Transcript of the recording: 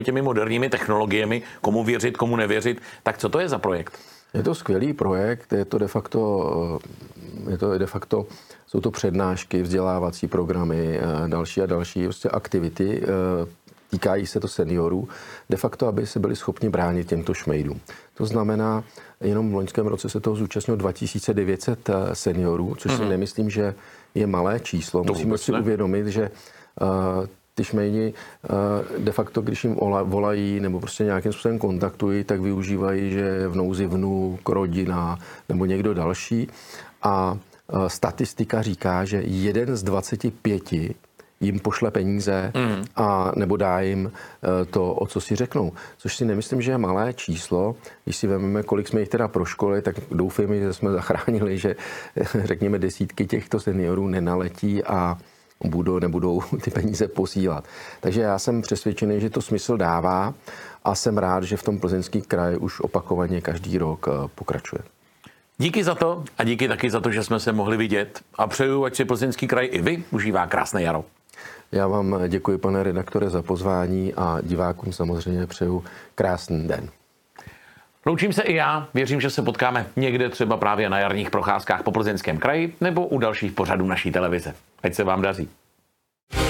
těmi moderními technologiemi, komu věřit, komu nevěřit. Tak co to je za projekt? Je to skvělý projekt, je to de facto jsou to přednášky, vzdělávací programy, další a další prostě aktivity, týkají se to seniorů, de facto, aby se byli schopni bránit těmto šmejdům. To znamená, jenom v loňském roce se toho zúčastnilo 2900 seniorů, což si nemyslím, že je malé číslo. Musíme si uvědomit, že ty šmejdi de facto, když jim volají nebo prostě nějakým způsobem kontaktují, tak využívají, že je v nouzi vnuk, rodina nebo někdo další. A statistika říká, že 1 z 25 jim pošle peníze a nebo dá jim to, o co si řeknou. Což si nemyslím, že je malé číslo. Když si vezmeme, kolik jsme jich teda proškolili, tak doufejme, že jsme zachránili, že řekněme desítky těchto seniorů nenaletí a nebudou ty peníze posílat. Takže já jsem přesvědčený, že to smysl dává a jsem rád, že v tom Plzeňský kraj už opakovaně každý rok pokračuje. Díky za to a díky taky za to, že jsme se mohli vidět a přeju, ať si Plzeňský kraj i vy užívá krásné jaro. Já vám děkuji, pane redaktore, za pozvání a divákům samozřejmě přeju krásný den. Loučím se i já, věřím, že se potkáme někde třeba právě na jarních procházkách po Plzeňském kraji nebo u dalších pořadů naší televize. Ať se vám daří.